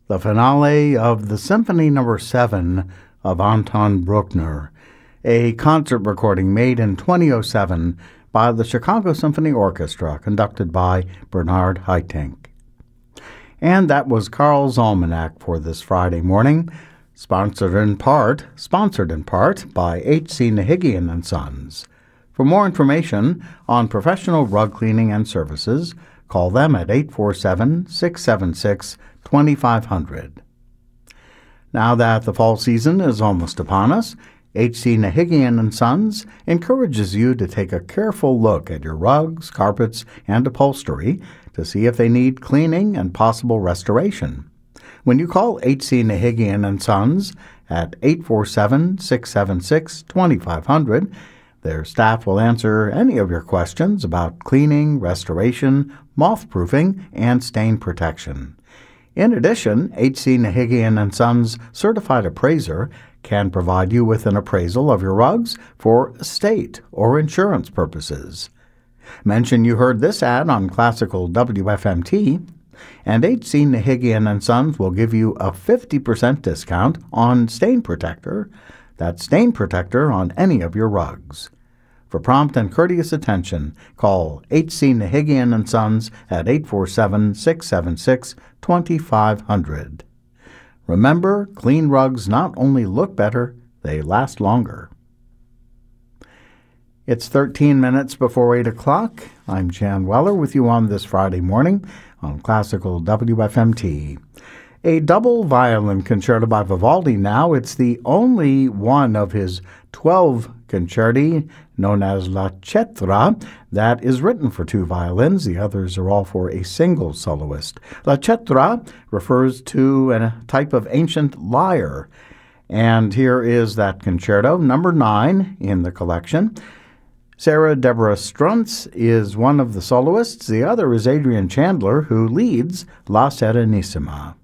the finale of the Symphony No. 7 of Anton Bruckner, a concert recording made in 2007 by the Chicago Symphony Orchestra, conducted by Bernard Haitink. And that was Carl's Almanac for this Friday morning, sponsored in part by H.C. Nahigian and Sons. For more information on professional rug cleaning and services, call them at 847-676-2500. Now that the fall season is almost upon us, H.C. Nahigian and Sons encourages you to take a careful look at your rugs, carpets, and upholstery to see if they need cleaning and possible restoration. When you call H.C. Nahigian and Sons at 847-676-2500, their staff will answer any of your questions about cleaning, restoration, moth-proofing, and stain protection. In addition, H.C. Nahigian and Sons certified appraiser can provide you with an appraisal of your rugs for estate or insurance purposes. Mention you heard this ad on Classical WFMT, and H.C. Nahigian and Sons will give you a 50% discount on Stain Protector. That's Stain Protector on any of your rugs. For prompt and courteous attention, call H.C. Nahigian and Sons at 847-676-2500. Remember, clean rugs not only look better, they last longer. It's 13 minutes before 8 o'clock. I'm Jan Weller with you on this Friday morning on Classical WFMT. A double violin concerto by Vivaldi now. It's the only one of his 12 concerti, known as La Cetra, that is written for two violins. The others are all for a single soloist. La Cetra refers to a type of ancient lyre. And here is that concerto, number 9 in the collection. Sarah Deborah Struntz is one of the soloists. The other is Adrian Chandler, who leads La Serenissima.